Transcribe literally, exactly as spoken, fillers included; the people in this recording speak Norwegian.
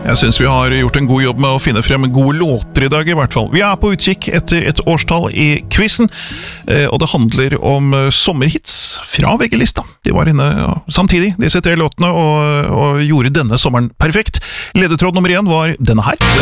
Jeg synes vi har gjort en god jobb med å finne frem gode låter i dag i hvert fall. Vi er på utkikk etter et årstall i quizen, og det handler om sommerhits fra V G-lista. De var inne samtidig, disse tre låtene, og, og gjorde denne sommeren perfekt. Ledetråd nummer én var denne her.